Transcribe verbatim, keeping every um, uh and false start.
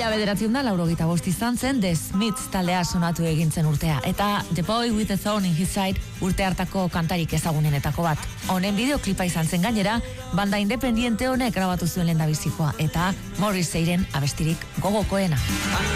Mila bederatziehun eta laurogeita bost izan zen The Smiths taldea sonatu egintzen urtea, eta The Boy with the Thorn in His Side urte hartako kantarik ezagunenetako bat. Honen bideoklipa izan zen gainera, banda independiente honek grabatu zuen lehendabizikoa, eta Morrisseyren abestirik gogokoena.